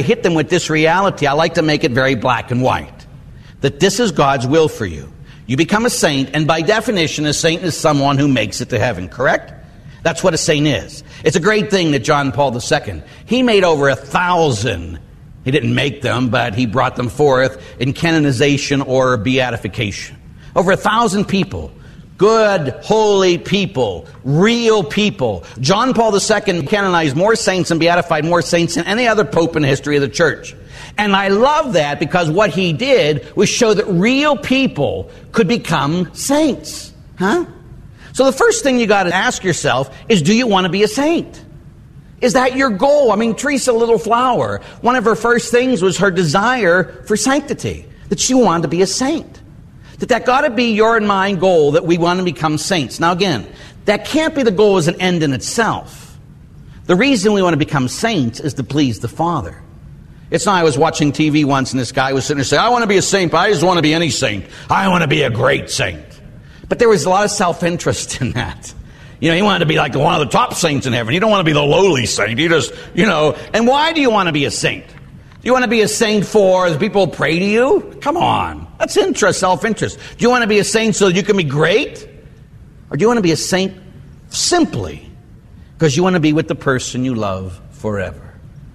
hit them with this reality, I like to make it very black and white. That this is God's will for you. You become a saint, and by definition, a saint is someone who makes it to heaven, correct? That's what a saint is. It's a great thing that John Paul II, he made over 1,000. He didn't make them, but he brought them forth in canonization or beatification. Over 1,000 people. Good, holy people, real people. John Paul II canonized more saints and beatified more saints than any other pope in the history of the church. And I love that because what he did was show that real people could become saints. Huh? So the first thing you got to ask yourself is, do you want to be a saint? Is that your goal? I mean, Teresa Little Flower, one of her first things was her desire for sanctity, that she wanted to be a saint. That got to be your and my goal, that we want to become saints. Now again, that can't be the goal as an end in itself. The reason we want to become saints is to please the Father. It's not, I was watching TV once and this guy was sitting there saying, I want to be a saint, but I just want to be any saint. I want to be a great saint. But there was a lot of self-interest in that. You know, he wanted to be like one of the top saints in heaven. You don't want to be the lowly saint. You just, and why do you want to be a saint? Do you want to be a saint for the people who pray to you? Come on. That's interest, self-interest. Do you want to be a saint so that you can be great? Or do you want to be a saint simply because you want to be with the person you love forever?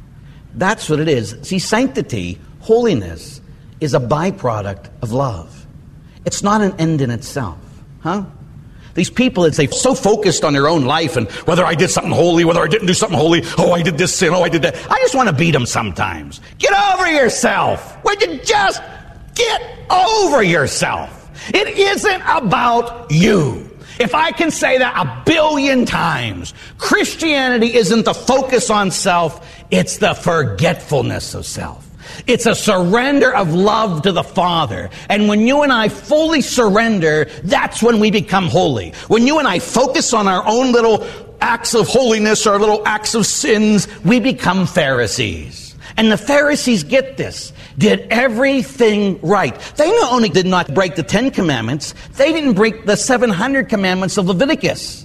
That's what it is. See, sanctity, holiness, is a byproduct of love. It's not an end in itself. Huh? These people that say so focused on their own life and whether I did something holy, whether I didn't do something holy, oh, I did this sin, oh, I did that. I just want to beat them sometimes. Get over yourself. Would you just get over yourself? It isn't about you. If I can say that 1 billion times, Christianity isn't the focus on self, it's the forgetfulness of self. It's a surrender of love to the Father. And when you and I fully surrender, that's when we become holy. When you and I focus on our own little acts of holiness, our little acts of sins, we become Pharisees. And the Pharisees, get this, did everything right. They not only did not break the 10 commandments, they didn't break the 700 commandments of Leviticus.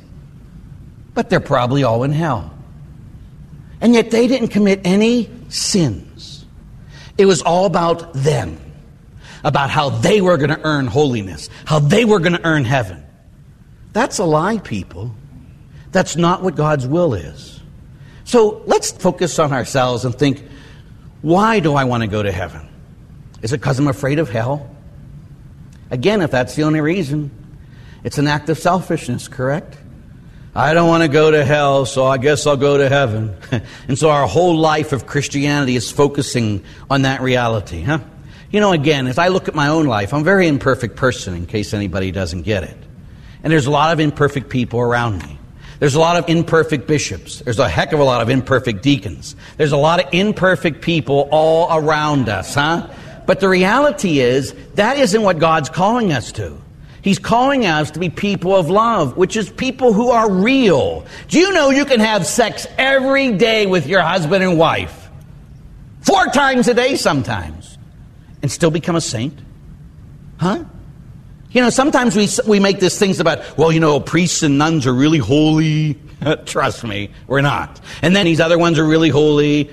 But they're probably all in hell. And yet they didn't commit any sins. It was all about them, about how they were going to earn holiness, how they were going to earn heaven. That's a lie, people. That's not what God's will is. So let's focus on ourselves and think, why do I want to go to heaven? Is it because I'm afraid of hell? Again, if that's the only reason, it's an act of selfishness, correct? I don't want to go to hell, so I guess I'll go to heaven. And so our whole life of Christianity is focusing on that reality, huh? You know, again, as I look at my own life, I'm a very imperfect person, in case anybody doesn't get it. And there's a lot of imperfect people around me. There's a lot of imperfect bishops. There's a heck of a lot of imperfect deacons. There's a lot of imperfect people all around us, huh? But the reality is, that isn't what God's calling us to. He's calling us to be people of love, which is people who are real. Do you know you can have sex every day with your husband and wife? 4 times a day sometimes. And still become a saint? Huh? You know, sometimes we make these things about, well, you know, priests and nuns are really holy. Trust me, we're not. And then these other ones are really holy.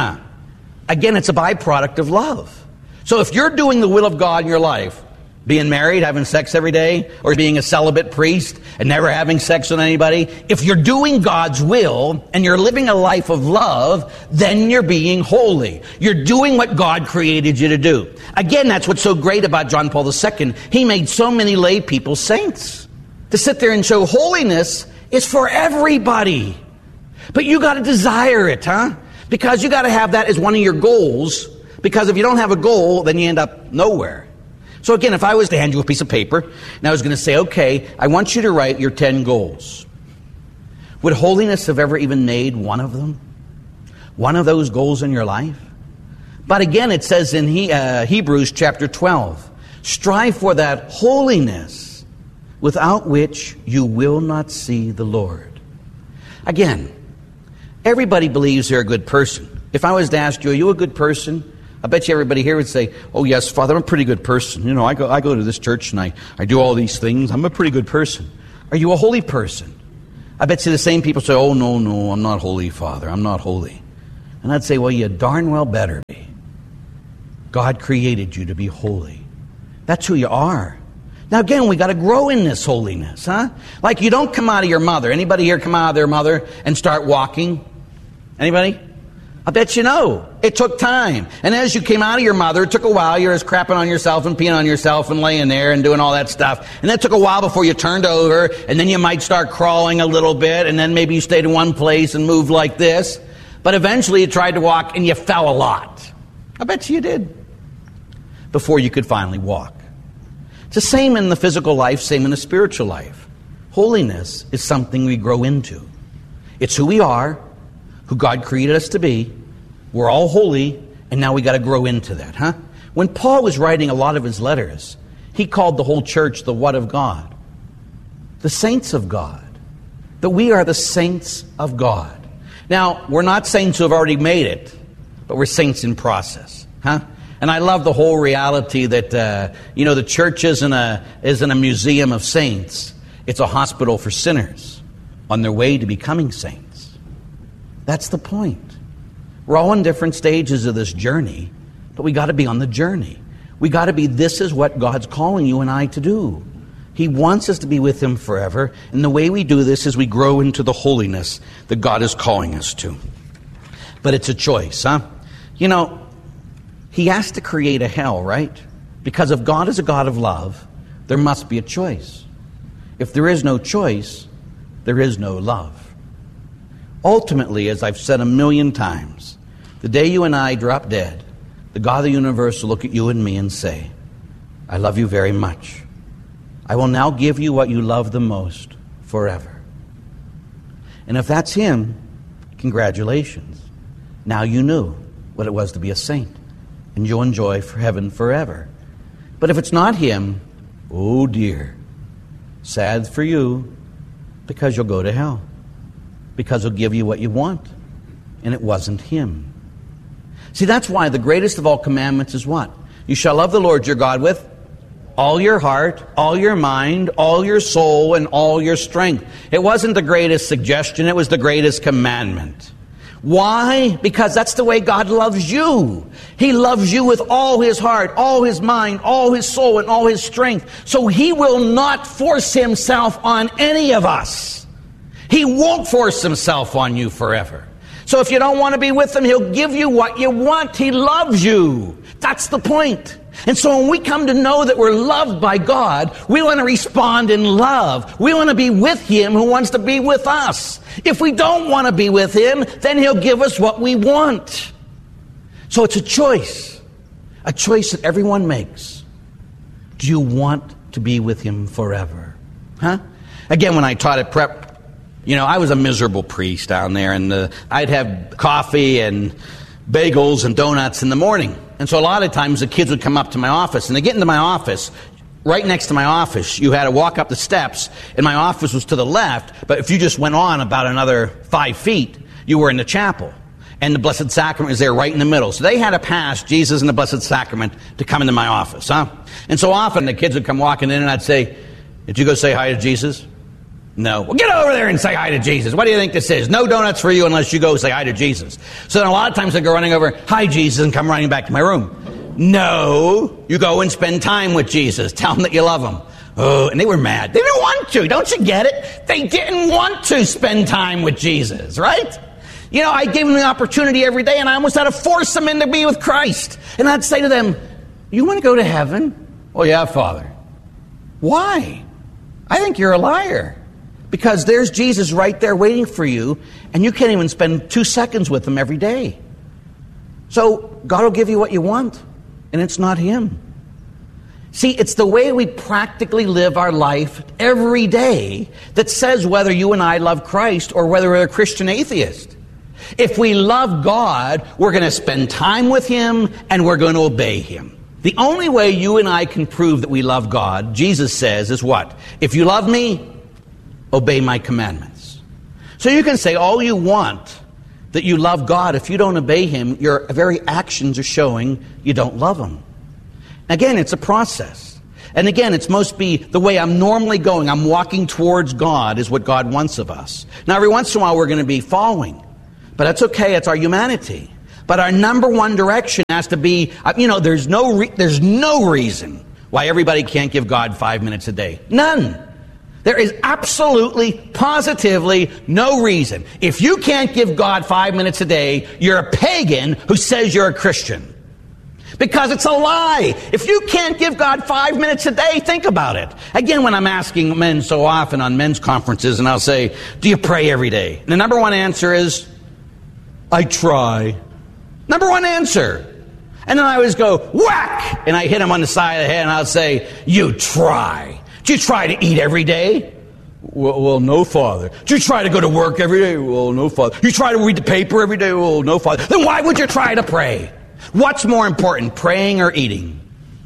Again, it's a byproduct of love. So if you're doing the will of God in your life, being married, having sex every day, or being a celibate priest and never having sex with anybody, if you're doing God's will and you're living a life of love, then you're being holy. You're doing what God created you to do. Again, that's what's so great about John Paul II. He made so many lay people saints. To sit there and show holiness is for everybody. But you got to desire it, huh? Because you got to have that as one of your goals. Because if you don't have a goal, then you end up nowhere. So again, if I was to hand you a piece of paper, and I was going to say, okay, I want you to write your 10 goals. Would holiness have ever even made one of them? One of those goals in your life? But again, it says in Hebrews chapter 12, strive for that holiness without which you will not see the Lord. Again, everybody believes they're a good person. If I was to ask you, are you a good person? I bet you everybody here would say, oh yes, Father, I'm a pretty good person. You know, I go to this church and I do all these things. I'm a pretty good person. Are you a holy person? I bet you the same people say, oh no, I'm not holy, Father. I'm not holy. And I'd say, well, you darn well better be. God created you to be holy. That's who you are. Now again, we got to grow in this holiness, huh? Like you don't come out of your mother. Anybody here come out of their mother and start walking? Anybody? I bet you know. It took time. And as you came out of your mother, it took a while. You're just crapping on yourself and peeing on yourself and laying there and doing all that stuff. And that took a while before you turned over. And then you might start crawling a little bit. And then maybe you stayed in one place and moved like this. But eventually you tried to walk and you fell a lot. I bet you did. Before you could finally walk. It's the same in the physical life, same in the spiritual life. Holiness is something we grow into. It's who we are, who God created us to be. We're all holy, and now we got to grow into that, huh? When Paul was writing a lot of his letters, he called the whole church the what of God? The saints of God. That we are the saints of God. Now, we're not saints who have already made it, but we're saints in process, huh? And I love the whole reality that, the church isn't a museum of saints. It's a hospital for sinners on their way to becoming saints. That's the point. We're all in different stages of this journey, but we got to be on the journey. We got to be, this is what God's calling you and I to do. He wants us to be with Him forever, and the way we do this is we grow into the holiness that God is calling us to. But it's a choice, huh? He has to create a hell, right? Because if God is a God of love, there must be a choice. If there is no choice, there is no love. Ultimately, as I've said a million times, the day you and I drop dead, the God of the universe will look at you and me and say, I love you very much. I will now give you what you love the most forever. And if that's Him, congratulations. Now you knew what it was to be a saint. And you'll enjoy for heaven forever. But if it's not Him, oh dear, sad for you, because you'll go to hell. Because He'll give you what you want. And it wasn't Him. See, that's why the greatest of all commandments is what? You shall love the Lord your God with all your heart, all your mind, all your soul, and all your strength. It wasn't the greatest suggestion, it was the greatest commandment. Why? Because that's the way God loves you. He loves you with all His heart, all His mind, all His soul, and all His strength. So He will not force Himself on any of us. He won't force Himself on you forever. So if you don't want to be with Him, He'll give you what you want. He loves you. That's the point. And so when we come to know that we're loved by God, we want to respond in love. We want to be with Him who wants to be with us. If we don't want to be with Him, then He'll give us what we want. So it's a choice that everyone makes. Do you want to be with Him forever? Huh? Again, when I taught at prep, I was a miserable priest down there, and I'd have coffee and bagels and donuts in the morning. And so a lot of times the kids would come up to my office, and they get into my office. Right next to my office, you had to walk up the steps, and my office was to the left, but if you just went on about another 5 feet, you were in the chapel. And the Blessed Sacrament was there right in the middle. So they had to pass Jesus and the Blessed Sacrament to come into my office, huh? And so often the kids would come walking in, and I'd say, did you go say hi to Jesus? No. Well, get over there and say hi to Jesus. What do you think this is? No donuts for you unless you go say hi to Jesus. So then a lot of times I go running over, hi Jesus, and come running back to my room. No, you go and spend time with Jesus. Tell Him that you love Him. Oh, and they were mad. They didn't want to. Don't you get it? They didn't want to spend time with Jesus, right? I gave them the opportunity every day, and I almost had to force them in to be with Christ. And I'd say to them, you want to go to heaven? Oh, yeah, Father. Why? I think you're a liar. Because there's Jesus right there waiting for you, and you can't even spend 2 seconds with Him every day. So God will give you what you want, and it's not Him. See, it's the way we practically live our life every day that says whether you and I love Christ or whether we're a Christian atheist. If we love God, we're going to spend time with Him, and we're going to obey Him. The only way you and I can prove that we love God, Jesus says, is what? If you love me, obey my commandments. So you can say all you want that you love God. If you don't obey Him, your very actions are showing you don't love Him. Again, it's a process. And again, it's must be the way I'm normally going. I'm walking towards God is what God wants of us. Now, every once in a while, we're going to be falling. But that's okay. It's our humanity. But our number one direction has to be, there's no reason why everybody can't give God 5 minutes a day. None. There is absolutely, positively no reason. If you can't give God 5 minutes a day, you're a pagan who says you're a Christian. Because it's a lie. If you can't give God 5 minutes a day, think about it. Again, when I'm asking men so often on men's conferences, and I'll say, do you pray every day? And the number one answer is, I try. Number one answer. And then I always go, whack! And I hit him on the side of the head, and I'll say, you try. Do you try to eat every day? Well, no, Father. Do you try to go to work every day? Well, no, Father. You try to read the paper every day? Well, no, Father. Then why would you try to pray? What's more important, praying or eating?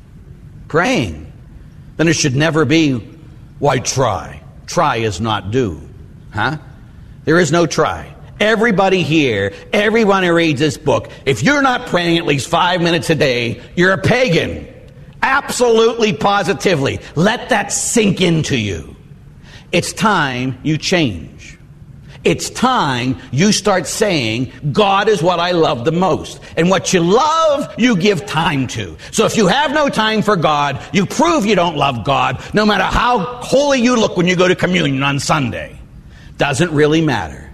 Praying. Then it should never be, why try? Try is not do. Huh? There is no try. Everybody here, everyone who reads this book, if you're not praying at least 5 minutes a day, you're a pagan. Absolutely, positively. Let that sink into you. It's time you change. It's time you start saying, God is what I love the most. And what you love, you give time to. So if you have no time for God, you prove you don't love God, no matter how holy you look when you go to communion on Sunday. Doesn't really matter.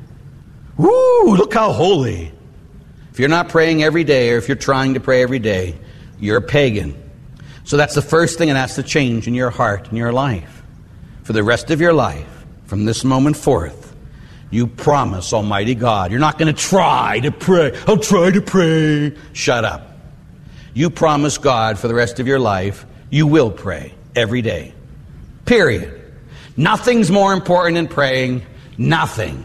Woo, look how holy. If you're not praying every day, or if you're trying to pray every day, you're a pagan. So that's the first thing that has to change in your heart and your life. For the rest of your life, from this moment forth, you promise Almighty God, you're not going to try to pray. I'll try to pray. Shut up. You promise God for the rest of your life, you will pray every day. Period. Nothing's more important than praying. Nothing.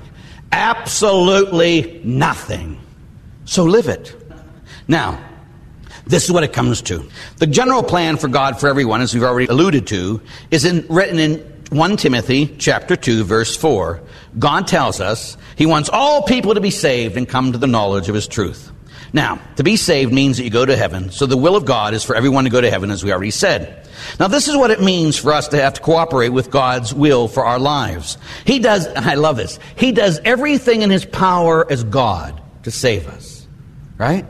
Absolutely nothing. So live it. Now, this is what it comes to. The general plan for God for everyone, as we've already alluded to, is written in 1 Timothy chapter 2, verse 4. God tells us He wants all people to be saved and come to the knowledge of His truth. Now, to be saved means that you go to heaven. So the will of God is for everyone to go to heaven, as we already said. Now, this is what it means for us to have to cooperate with God's will for our lives. He does, and I love this, He does everything in His power as God to save us. Right?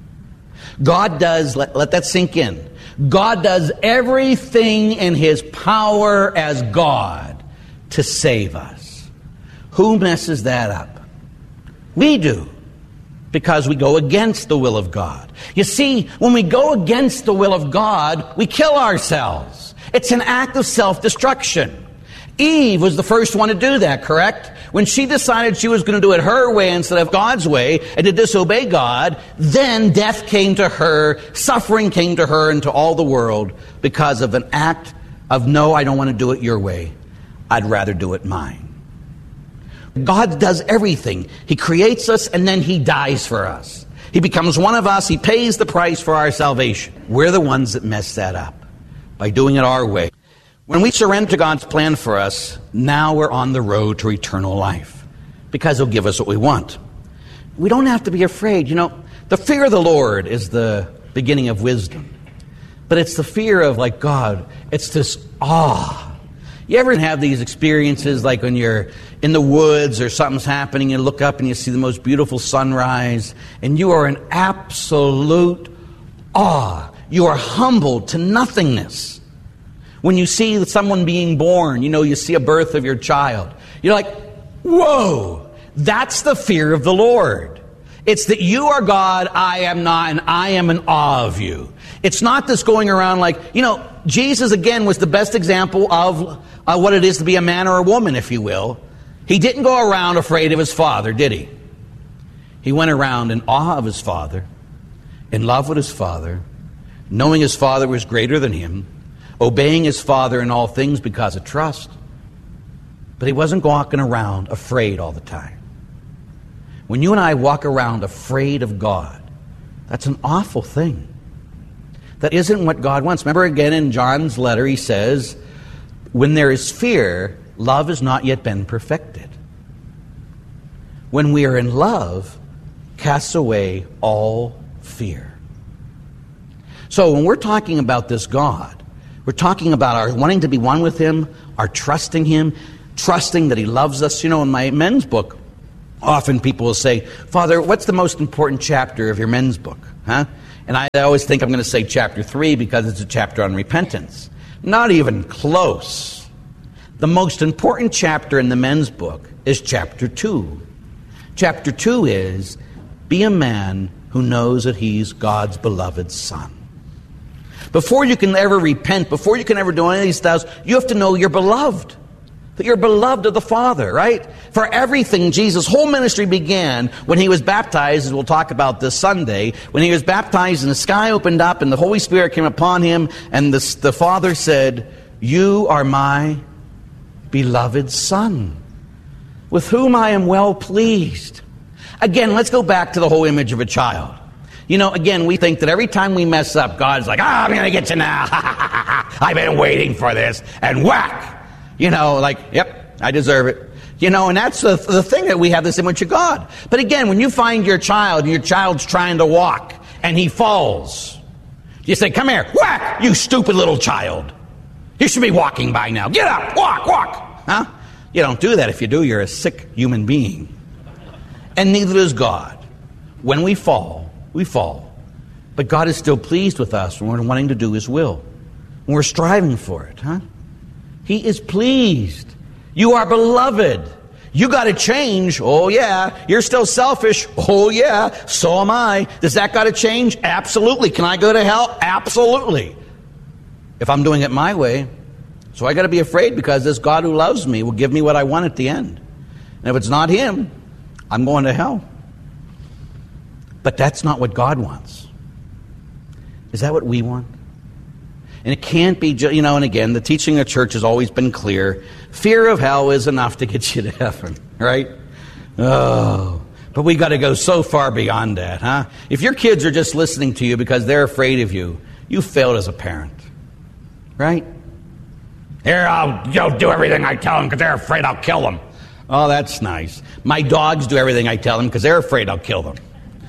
God does, let that sink in. God does everything in His power as God to save us. Who messes that up? We do. Because we go against the will of God. You see, when we go against the will of God, we kill ourselves. It's an act of self-destruction. Eve was the first one to do that, correct? When she decided she was going to do it her way instead of God's way and to disobey God, then death came to her, suffering came to her and to all the world because of an act of, no, I don't want to do it your way. I'd rather do it mine. God does everything. He creates us and then He dies for us. He becomes one of us. He pays the price for our salvation. We're the ones that mess that up by doing it our way. When we surrender to God's plan for us, now we're on the road to eternal life because He'll give us what we want. We don't have to be afraid. You know, the fear of the Lord is the beginning of wisdom. But it's the fear of, like, God, it's this awe. You ever have these experiences like when you're in the woods or something's happening, you look up and you see the most beautiful sunrise, and you are in absolute awe. You are humbled to nothingness. When you see someone being born, you see a birth of your child. You're like, whoa, that's the fear of the Lord. It's that you are God, I am not, and I am in awe of you. It's not this going around like, Jesus again was the best example of what it is to be a man or a woman, if you will. He didn't go around afraid of his father, did he? He went around in awe of his father, in love with his father, knowing his father was greater than him, obeying his father in all things because of trust. But he wasn't walking around afraid all the time. When you and I walk around afraid of God, that's an awful thing. That isn't what God wants. Remember again in John's letter, he says, when there is fear, love has not yet been perfected. When we are in love, casts away all fear. So when we're talking about this God, we're talking about our wanting to be one with Him, our trusting Him, trusting that He loves us. In my men's book, Often people will say, Father, what's the most important chapter of your men's book? Huh? And I always think I'm going to say chapter 3 because it's a chapter on repentance. Not even close. The most important chapter in the men's book is chapter 2. Chapter 2 is, be a man who knows that he's God's beloved son. Before you can ever repent, before you can ever do any of these stuff, you have to know you're beloved. That you're beloved of the Father, right? For everything, Jesus' whole ministry began when he was baptized, as we'll talk about this Sunday. When he was baptized and the sky opened up and the Holy Spirit came upon him and the Father said, you are my beloved Son, with whom I am well pleased. Again, let's go back to the whole image of a child. You know, again, we think that every time we mess up, God's like, I'm going to get you now. I've been waiting for this. And whack. You know, like, yep, I deserve it. You know, and that's the thing, that we have this image of God. But again, when you find your child and your child's trying to walk and he falls, you say, come here, whack, you stupid little child. You should be walking by now. Get up, walk. Huh? You don't do that. If you do, you're a sick human being. And neither is God. When we fall, we fall. But God is still pleased with us when we're wanting to do his will. When we're striving for it, huh? He is pleased. You are beloved. You got to change. Oh, yeah. You're still selfish. Oh, yeah. So am I. Does that got to change? Absolutely. Can I go to hell? Absolutely. If I'm doing it my way. So I got to be afraid, because this God who loves me will give me what I want at the end. And if it's not him, I'm going to hell. But that's not what God wants. Is that what we want? And it can't be, you know, and again, the teaching of the church has always been clear. Fear of hell is enough to get you to heaven, right? Oh, but we got to go so far beyond that, huh? If your kids are just listening to you because they're afraid of you, you failed as a parent, right? Here, I'll do everything I tell them because they're afraid I'll kill them. Oh, that's nice. My dogs do everything I tell them because they're afraid I'll kill them.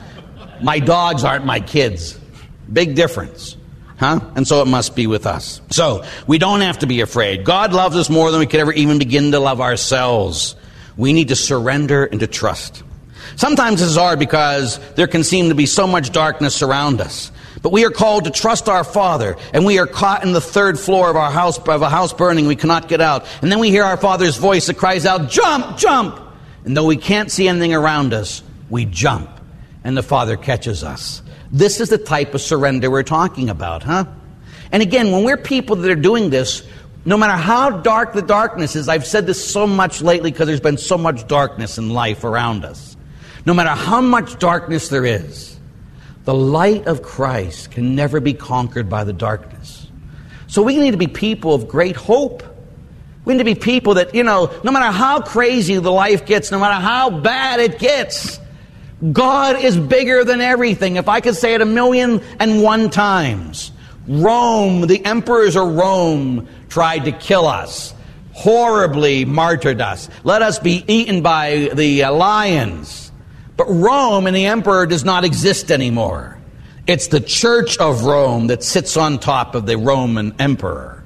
My dogs aren't my kids. Big difference. Huh? And so it must be with us. So, we don't have to be afraid. God loves us more than we could ever even begin to love ourselves. We need to surrender and to trust. Sometimes this is hard because there can seem to be so much darkness around us. But we are called to trust our Father, and we are caught in the third floor of a house burning. We cannot get out. And then we hear our Father's voice that cries out, jump, jump! And though we can't see anything around us, we jump. And the Father catches us. This is the type of surrender we're talking about, huh? And again, when we're people that are doing this, no matter how dark the darkness is, I've said this so much lately because there's been so much darkness in life around us. No matter how much darkness there is, the light of Christ can never be conquered by the darkness. So we need to be people of great hope. We need to be people that, you know, no matter how crazy the life gets, no matter how bad it gets, God is bigger than everything. If I could say it 1,000,001 times. Rome, the emperors of Rome tried to kill us. Horribly martyred us. Let us be eaten by the lions. But Rome and the emperor does not exist anymore. It's the Church of Rome that sits on top of the Roman emperor.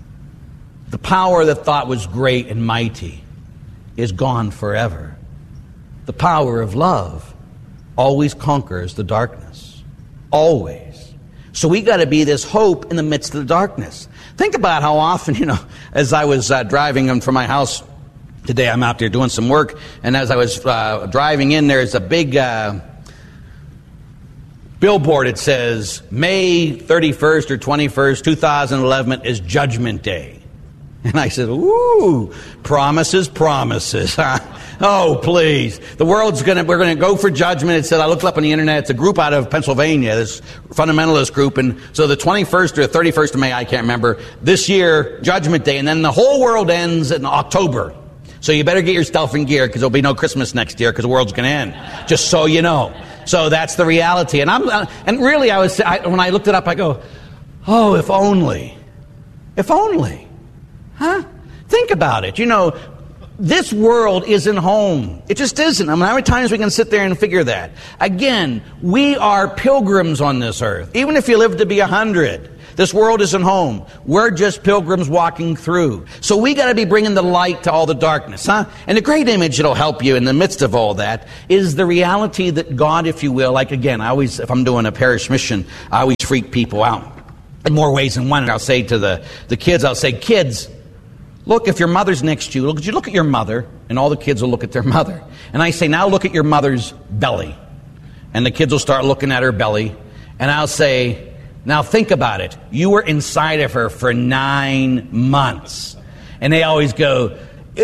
The power that thought was great and mighty is gone forever. The power of love always conquers the darkness. Always. So we got to be this hope in the midst of the darkness. Think about how often, you know, as I was driving from my house today, I'm out there doing some work, and as I was driving in, there's a big billboard. It says, May 31st or 21st, 2011 is Judgment Day. And I said, ooh, promises. Oh, please. We're going to go for judgment. It said, I looked up on the internet, it's a group out of Pennsylvania, this fundamentalist group. And so the 21st or 31st of May, I can't remember, this year, Judgment Day. And then the whole world ends in October. So you better get yourself in gear because there'll be no Christmas next year because the world's going to end. Just so you know. So that's the reality. And really, when I looked it up, I go, oh, if only. If only. Huh? Think about it. You know, This world isn't home. It just isn't. I mean, how many times we can sit there and figure that? Again, we are pilgrims on this earth. Even if you live to be 100, this world isn't home. We're just pilgrims walking through. So we got to be bringing the light to all the darkness, huh? And the great image that'll help you in the midst of all that is the reality that God, if you will, like again, if I'm doing a parish mission, I always freak people out in more ways than one. And I'll say to the kids, kids, look, if your mother's next to you, look at your mother, and all the kids will look at their mother. And I say, now look at your mother's belly. And the kids will start looking at her belly. And I'll say, now think about it. You were inside of her for 9 months. And they always go,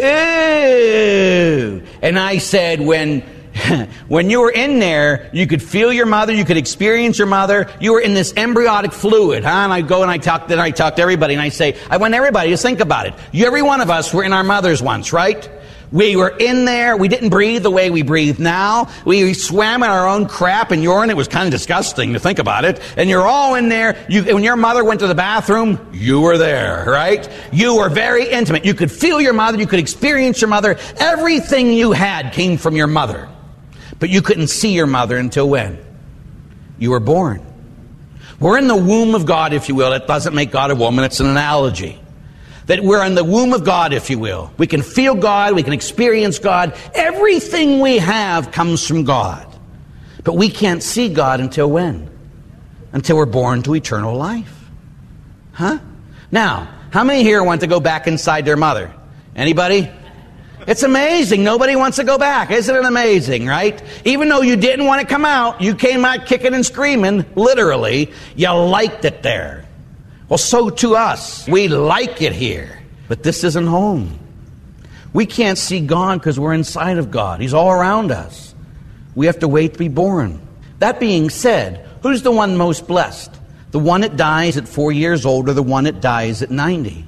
ew. And I said, when you were in there, you could feel your mother, you could experience your mother. You were in this embryonic fluid, huh? And I go and I talk to everybody, and I say, I want everybody to think about it. Every one of us were in our mothers once, right? We were in there. We didn't breathe the way we breathe now. We swam in our own crap and urine. It was kind of disgusting to think about it. And you're all in there. When your mother went to the bathroom, you were there, right? You were very intimate. You could feel your mother. You could experience your mother. Everything you had came from your mother. But you couldn't see your mother until when? You were born. We're in the womb of God, if you will. It doesn't make God a woman. It's an analogy. That we're in the womb of God, if you will. We can feel God. We can experience God. Everything we have comes from God. But we can't see God until when? Until we're born to eternal life. Huh? Now, how many here want to go back inside their mother? Anybody? It's amazing. Nobody wants to go back. Isn't it amazing, right? Even though you didn't want to come out, you came out kicking and screaming, literally. You liked it there. Well, so to us. We like it here. But this isn't home. We can't see God because we're inside of God. He's all around us. We have to wait to be born. That being said, who's the one most blessed? The one that dies at 4 years old or the one that dies at 90?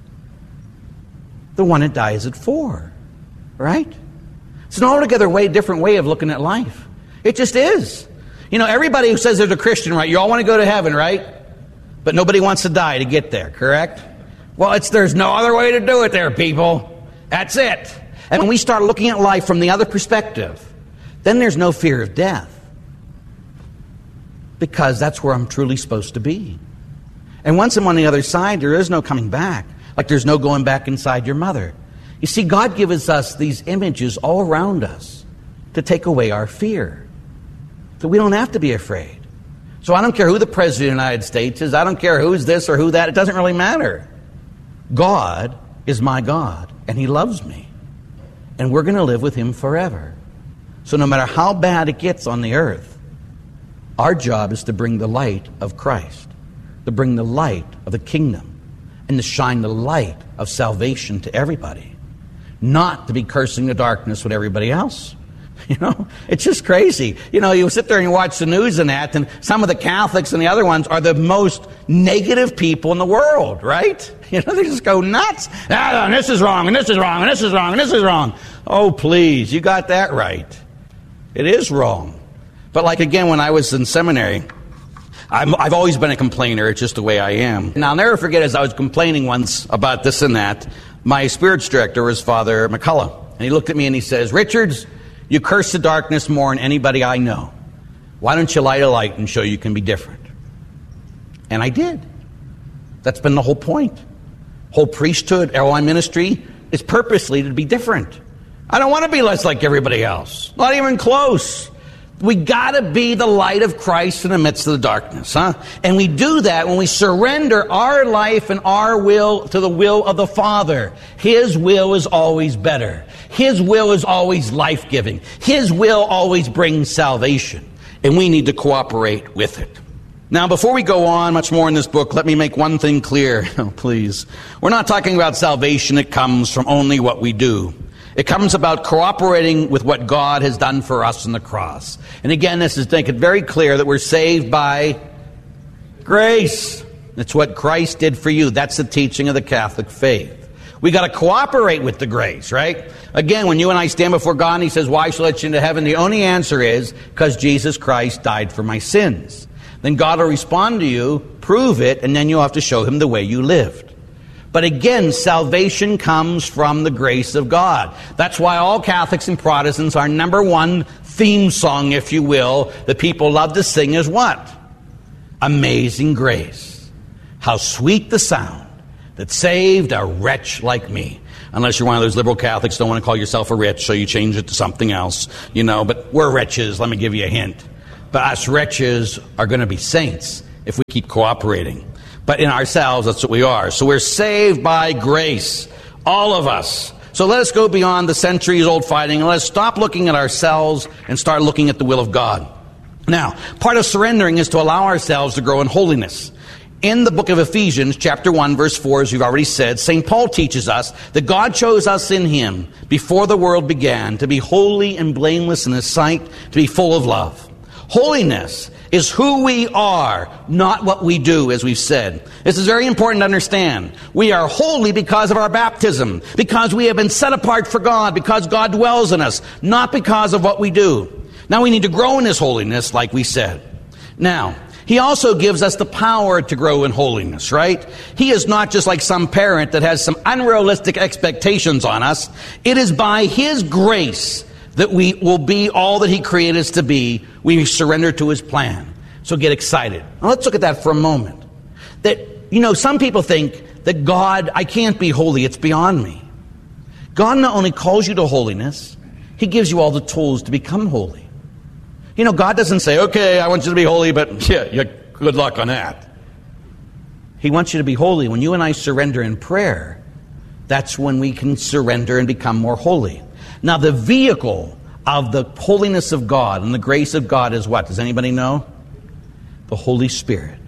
The one that dies at 4. Right? It's an altogether different way of looking at life. It just is. You know, everybody who says they're a Christian, right? You all want to go to heaven, right? But nobody wants to die to get there, correct? Well, there's no other way to do it there, people. That's it. And when we start looking at life from the other perspective, then there's no fear of death. Because that's where I'm truly supposed to be. And once I'm on the other side, there is no coming back. Like there's no going back inside your mother. You see, God gives us these images all around us to take away our fear. So we don't have to be afraid. So I don't care who the President of the United States is. I don't care who's this or who that. It doesn't really matter. God is my God, and He loves me. And we're going to live with Him forever. So no matter how bad it gets on the earth, our job is to bring the light of Christ, to bring the light of the kingdom, and to shine the light of salvation to everybody. Not to be cursing the darkness with everybody else. You know, it's just crazy. You know, you sit there and you watch the news and that, and some of the Catholics and the other ones are the most negative people in the world, right? You know, they just go nuts. And this is wrong, and this is wrong, and this is wrong, and this is wrong. Oh, please, you got that right. It is wrong. But like, again, when I was in seminary, I've always been a complainer. It's just the way I am. And I'll never forget, as I was complaining once about this and that, my spirits director was Father McCullough. And he looked at me and he says, Richards, you curse the darkness more than anybody I know. Why don't you light a light and show you can be different? And I did. That's been the whole point. Whole priesthood, ROI ministry is purposely to be different. I don't want to be less like everybody else. Not even close. We got to be the light of Christ in the midst of the darkness, huh? And we do that when we surrender our life and our will to the will of the Father. His will is always better. His will is always life-giving. His will always brings salvation. And we need to cooperate with it. Now, before we go on much more in this book, let me make one thing clear. Oh, please. We're not talking about salvation that comes from only what we do. It comes about cooperating with what God has done for us on the cross. And again, this is to make it very clear that we're saved by grace. That's what Christ did for you. That's the teaching of the Catholic faith. We got to cooperate with the grace, right? Again, when you and I stand before God and He says, why shall I let you into heaven? The only answer is, because Jesus Christ died for my sins. Then God will respond to you, prove it, and then you'll have to show Him the way you lived. But again, salvation comes from the grace of God. That's why all Catholics and Protestants, our number one theme song, if you will, that people love to sing is what? Amazing Grace. How sweet the sound that saved a wretch like me. Unless you're one of those liberal Catholics, don't want to call yourself a wretch, so you change it to something else. But we're wretches, let me give you a hint. But us wretches are going to be saints if we keep cooperating. But in ourselves, that's what we are. So we're saved by grace, all of us. So let us go beyond the centuries-old fighting, and let's stop looking at ourselves and start looking at the will of God. Now, part of surrendering is to allow ourselves to grow in holiness. In the book of Ephesians, chapter 1, verse 4, as we've already said, St. Paul teaches us that God chose us in Him before the world began to be holy and blameless in His sight, to be full of love. Holiness is who we are, not what we do, as we've said. This is very important to understand. We are holy because of our baptism, because we have been set apart for God, because God dwells in us, not because of what we do. Now we need to grow in His holiness, like we said. Now, He also gives us the power to grow in holiness, right? He is not just like some parent that has some unrealistic expectations on us. It is by His grace that we will be all that He created us to be. We surrender to His plan. So get excited. Now let's look at that for a moment. That, some people think that God, I can't be holy, it's beyond me. God not only calls you to holiness, He gives you all the tools to become holy. God doesn't say, okay, I want you to be holy, but good luck on that. He wants you to be holy. When you and I surrender in prayer, that's when we can surrender and become more holy. Now, the vehicle of the holiness of God and the grace of God is what? Does anybody know? The Holy Spirit.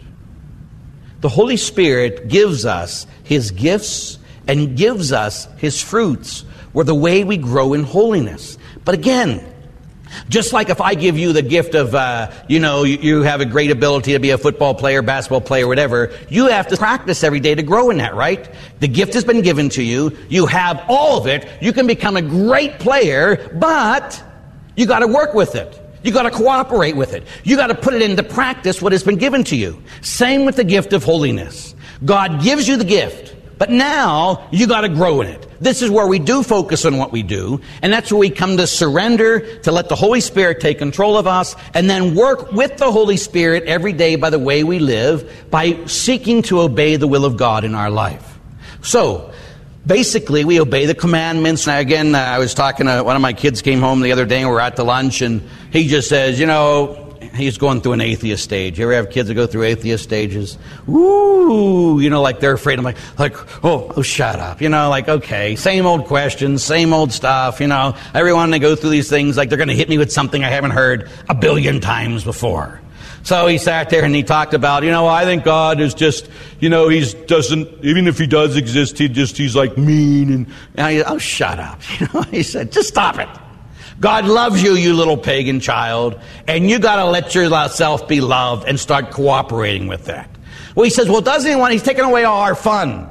The Holy Spirit gives us His gifts and gives us His fruits, where the way we grow in holiness. But again, just like if I give you the gift of, you have a great ability to be a football player, basketball player, whatever, you have to practice every day to grow in that, right? The gift has been given to you. You have all of it. You can become a great player, but you got to work with it. You got to cooperate with it. You got to put it into practice, what has been given to you. Same with the gift of holiness. God gives you the gift, but now you got to grow in it. This is where we do focus on what we do, and that's where we come to surrender, to let the Holy Spirit take control of us, and then work with the Holy Spirit every day by the way we live, by seeking to obey the will of God in our life. So, basically, we obey the commandments. Now, again, I was talking to one of my kids came home the other day, and we were at the lunch, and he just says, he's going through an atheist stage. You ever have kids that go through atheist stages? Ooh, like they're afraid. I'm like, oh, shut up. Okay, same old questions, same old stuff. Every one they go through these things like they're going to hit me with something I haven't heard 1 billion times before. So he sat there and he talked about, I think God is just, he doesn't, even if He does exist, he's like mean. And shut up. He said, just stop it. God loves you, you little pagan child, and you got to let yourself be loved and start cooperating with that. Well, he says, doesn't He want? He's taking away all our fun.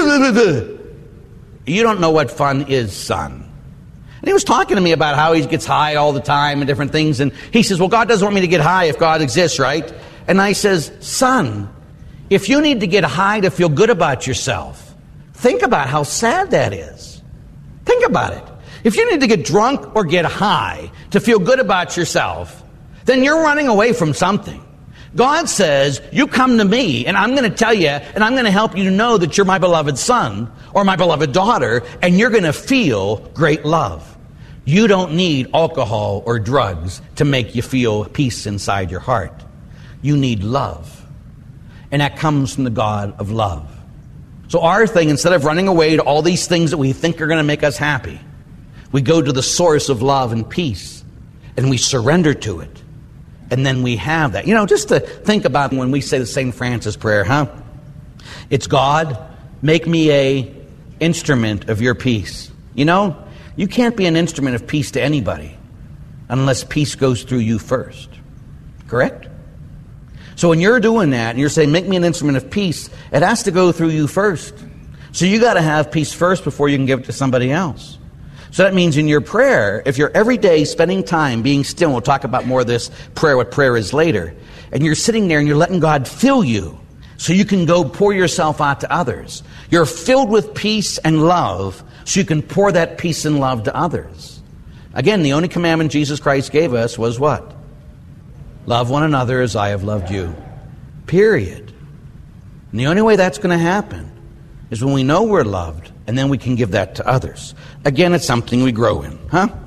You don't know what fun is, son. And he was talking to me about how he gets high all the time and different things, and he says, God doesn't want me to get high if God exists, right? And I says, son, if you need to get high to feel good about yourself, think about how sad that is. Think about it. If you need to get drunk or get high to feel good about yourself, then you're running away from something. God says, you come to me, and I'm going to tell you, and I'm going to help you to know that you're my beloved son or my beloved daughter, and you're going to feel great love. You don't need alcohol or drugs to make you feel peace inside your heart. You need love. And that comes from the God of love. So our thing, instead of running away to all these things that we think are going to make us happy, we go to the source of love and peace, and we surrender to it. And then we have that. Just to think about when we say the St. Francis prayer, It's God, make me a instrument of your peace. You can't be an instrument of peace to anybody unless peace goes through you first. Correct? So when you're doing that, and you're saying, make me an instrument of peace, it has to go through you first. So you got to have peace first before you can give it to somebody else. So that means in your prayer, if you're every day spending time being still, and we'll talk about more of this prayer, what prayer is later, and you're sitting there and you're letting God fill you. so you can go pour yourself out to others. You're filled with peace and love so you can pour that peace and love to others. Again, the only commandment Jesus Christ gave us was what? Love one another as I have loved you. Period. And the only way that's going to happen is when we know we're loved, and then we can give that to others. Again, it's something we grow in.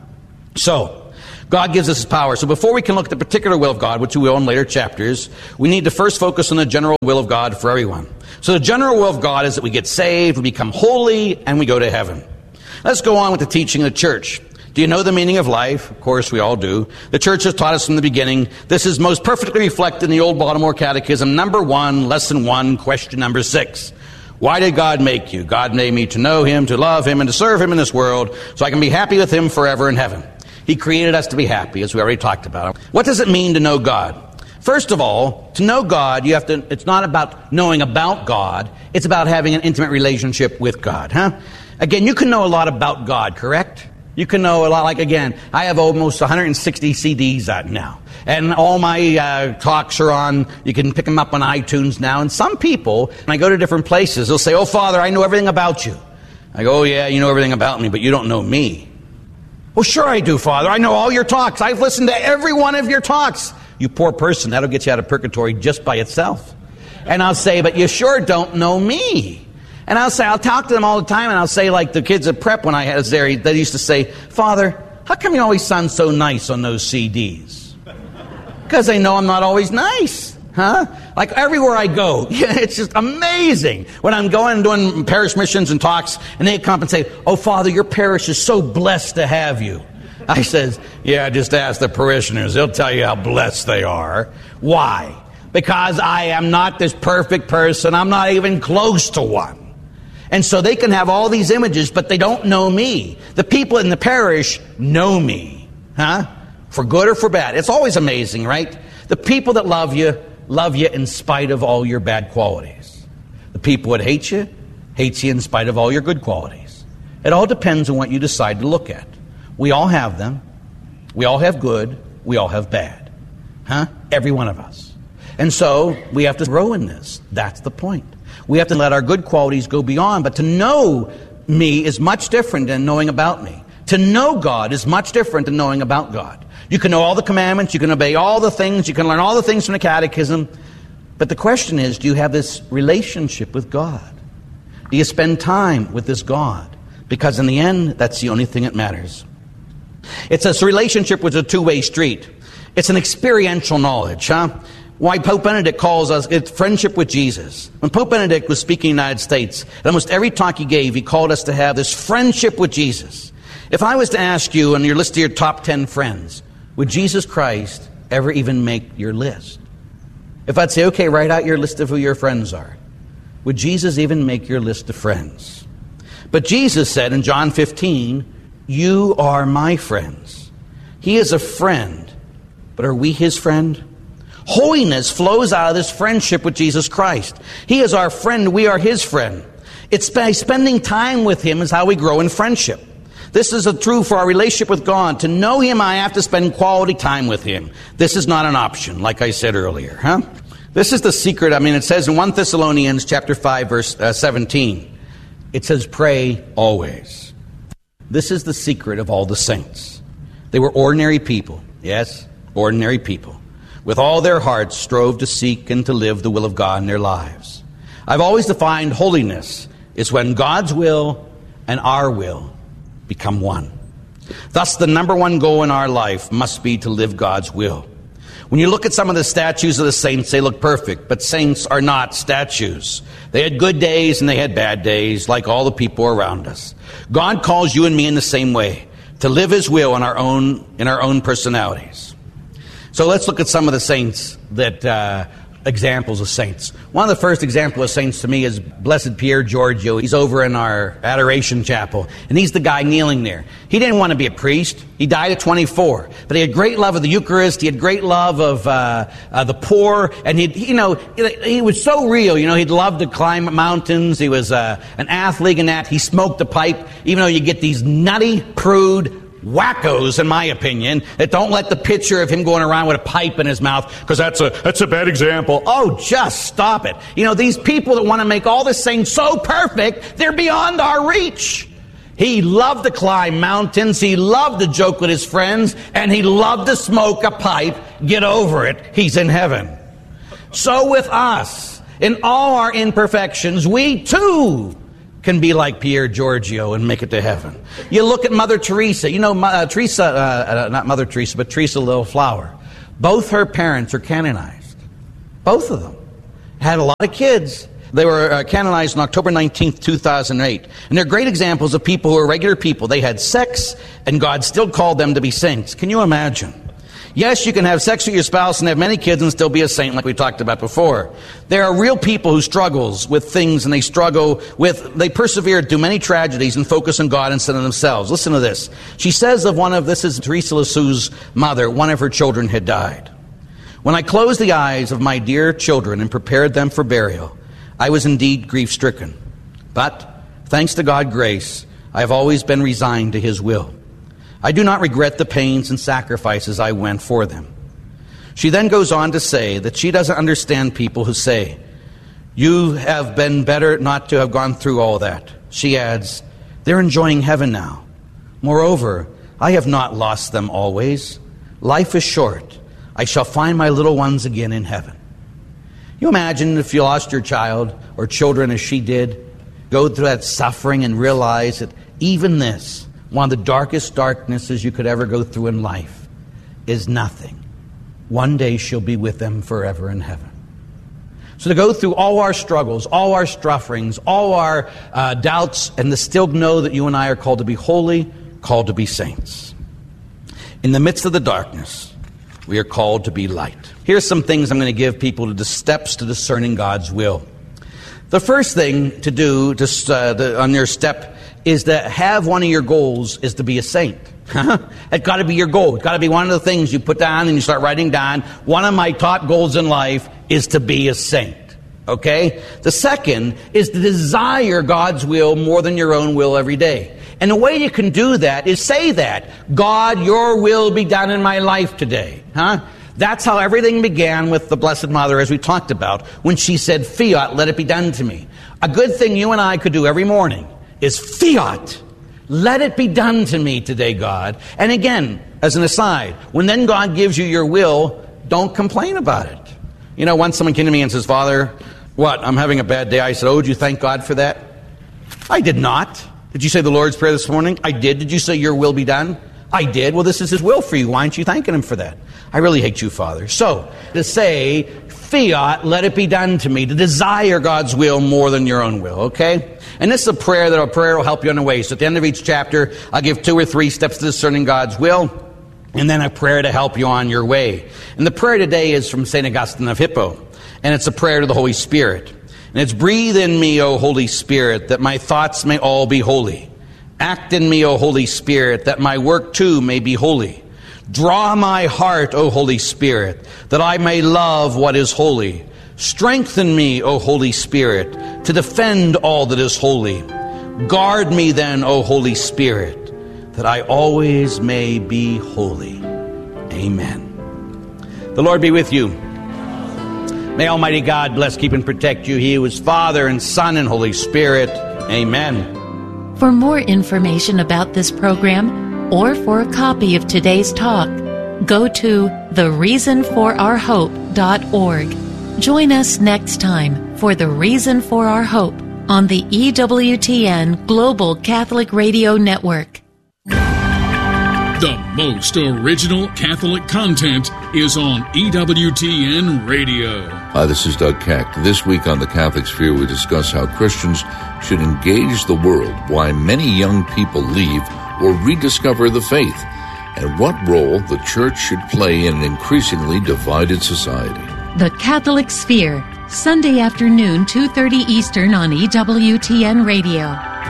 So, God gives us His power. So before we can look at the particular will of God, which we will in later chapters, we need to first focus on the general will of God for everyone. So the general will of God is that we get saved, we become holy, and we go to heaven. Let's go on with the teaching of the church. Do you know the meaning of life? Of course, we all do. The church has taught us from the beginning. This is most perfectly reflected in the Old Baltimore Catechism, number 1, lesson 1, question number 6. Why did God make you? God made me to know Him, to love Him, and to serve Him in this world, so I can be happy with Him forever in heaven. He created us to be happy, as we already talked about. What does it mean to know God? First of all, to know God, it's not about knowing about God, it's about having an intimate relationship with God, Again, you can know a lot about God, correct? You can know a lot, like again, I have almost 160 CDs out now. And all my talks are on, you can pick them up on iTunes now. And some people, when I go to different places, they'll say, "Oh, Father, I know everything about you." I go, "Oh, yeah, you know everything about me, but you don't know me." "Well, sure I do, Father. I know all your talks. I've listened to every one of your talks." You poor person, that'll get you out of purgatory just by itself. And I'll say, "But you sure don't know me." And I'll talk to them all the time, and I'll say, like the kids at prep when I was there, they used to say, "Father, how come you always sound so nice on those CDs?" Because they know I'm not always nice, Like everywhere I go, it's just amazing. When I'm going and doing parish missions and talks, and they come up and say, "Oh, Father, your parish is so blessed to have you." I says, "Yeah, just ask the parishioners. They'll tell you how blessed they are." Why? Because I am not this perfect person. I'm not even close to one. And so they can have all these images, but they don't know me. The people in the parish know me, for good or for bad. It's always amazing, right? The people that love you in spite of all your bad qualities. The people that hate you in spite of all your good qualities. It all depends on what you decide to look at. We all have them. We all have good. We all have bad. Every one of us. And so we have to grow in this. That's the point. We have to let our good qualities go beyond. But to know me is much different than knowing about me. To know God is much different than knowing about God. You can know all the commandments. You can obey all the things. You can learn all the things from the catechism. But the question is, do you have this relationship with God? Do you spend time with this God? Because in the end, that's the only thing that matters. It's a relationship with a two-way street. It's an experiential knowledge, Why Pope Benedict calls us, it's friendship with Jesus. When Pope Benedict was speaking in the United States, at almost every talk he gave, he called us to have this friendship with Jesus. If I was to ask you on your list of your top 10 friends, would Jesus Christ ever even make your list? If I'd say, okay, write out your list of who your friends are, would Jesus even make your list of friends? But Jesus said in John 15, "You are my friends." He is a friend, but are we His friend? Holiness flows out of this friendship with Jesus Christ. He is our friend. We are His friend. It's by spending time with Him is how we grow in friendship. This is true for our relationship with God. To know Him, I have to spend quality time with Him. This is not an option, like I said earlier. This is the secret. It says in 1 Thessalonians chapter 5, verse 17, it says, "Pray always." This is the secret of all the saints. They were ordinary people. Yes, ordinary people. With all their hearts strove to seek and to live the will of God in their lives. I've always defined holiness is when God's will and our will become one. Thus, the number one goal in our life must be to live God's will. When you look at some of the statues of the saints, they look perfect, but saints are not statues. They had good days and they had bad days, like all the people around us. God calls you and me in the same way, to live His will in our own personalities. So let's look at some of the saints examples of saints. One of the first examples of saints to me is Blessed Pier Giorgio. He's over in our Adoration Chapel, and he's the guy kneeling there. He didn't want to be a priest. He died at 24, but he had great love of the Eucharist. He had great love of the poor, and he was so real. He'd love to climb mountains. He was an athlete in that. He smoked a pipe, even though you get these nutty, prude, wackos, in my opinion, that don't let the picture of him going around with a pipe in his mouth, because that's a bad example. Oh, just stop it. You know, these people that want to make all this thing so perfect, they're beyond our reach. He loved to climb mountains, he loved to joke with his friends, and he loved to smoke a pipe. Get over it. He's in heaven. So with us, in all our imperfections, we too can be like Pierre Giorgio and make it to heaven. You look at Mother Teresa. You know, not Mother Teresa, but Teresa Little Flower. Both her parents are canonized. Both of them. Had a lot of kids. They were canonized on October 19th, 2008. And they're great examples of people who are regular people. They had sex, and God still called them to be saints. Can you imagine? Yes, you can have sex with your spouse and have many kids and still be a saint, like we talked about before. There are real people who struggles with things, and they persevere through many tragedies and focus on God instead of themselves. Listen to this. She says this is Teresa Lisieux's mother, one of her children had died. When I closed the eyes of my dear children and prepared them for burial, I was indeed grief-stricken. But, thanks to God's grace, I have always been resigned to His will. I do not regret the pains and sacrifices I went for them. She then goes on to say that she doesn't understand people who say, you have been better not to have gone through all that. She adds, they're enjoying heaven now. Moreover, I have not lost them always. Life is short. I shall find my little ones again in heaven. You imagine if you lost your child or children as she did, go through that suffering and realize that even this, one of the darkest darknesses you could ever go through in life, is nothing. One day she'll be with them forever in heaven. So to go through all our struggles, all our sufferings, all our doubts, and to still know that you and I are called to be holy, called to be saints. In the midst of the darkness, we are called to be light. Here's some things I'm going to give people, the steps to discerning God's will. The first thing to do on your step is to have one of your goals is to be a saint. It's got to be your goal. It's got to be one of the things you put down and you start writing down. One of my top goals in life is to be a saint. Okay? The second is to desire God's will more than your own will every day. And the way you can do that is say that. God, your will be done in my life today. That's how everything began with the Blessed Mother, as we talked about, when she said, fiat, let it be done to me. A good thing you and I could do every morning is fiat, let it be done to me today, God. And again, as an aside, when then God gives you your will, don't complain about it. You know, once someone came to me and says, Father, what, I'm having a bad day. I said, oh, did you thank God for that? I did not. Did you say the Lord's Prayer this morning? I did. Did you say your will be done? I did. Well, this is His will for you. Why aren't you thanking Him for that? I really hate you, Father. So, to say, fiat, let it be done to me, to desire God's will more than your own will, okay? And this is a prayer will help you on the way. So at the end of each chapter, I'll give 2 or 3 steps to discerning God's will, and then a prayer to help you on your way. And the prayer today is from St. Augustine of Hippo, and it's a prayer to the Holy Spirit. And it's, breathe in me, O Holy Spirit, that my thoughts may all be holy. Act in me, O Holy Spirit, that my work too may be holy. Draw my heart, O Holy Spirit, that I may love what is holy. Strengthen me, O Holy Spirit, to defend all that is holy. Guard me then, O Holy Spirit, that I always may be holy. Amen. The Lord be with you. May Almighty God bless, keep, and protect you. He who is Father and Son and Holy Spirit. Amen. For more information about this program, or for a copy of today's talk, go to thereasonforourhope.org. Join us next time for The Reason for Our Hope on the EWTN Global Catholic Radio Network. The most original Catholic content is on EWTN Radio. Hi, this is Doug Keck. This week on The Catholic Sphere, we discuss how Christians should engage the world, why many young people leave or rediscover the faith, and what role the Church should play in an increasingly divided society. The Catholic Sphere, Sunday afternoon, 2:30 Eastern on EWTN Radio.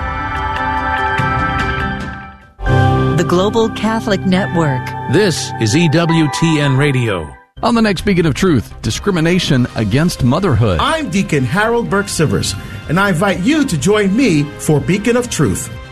The Global Catholic Network. This is EWTN Radio. On the next Beacon of Truth, discrimination against motherhood. I'm Deacon Harold Burke-Sivers, and I invite you to join me for Beacon of Truth.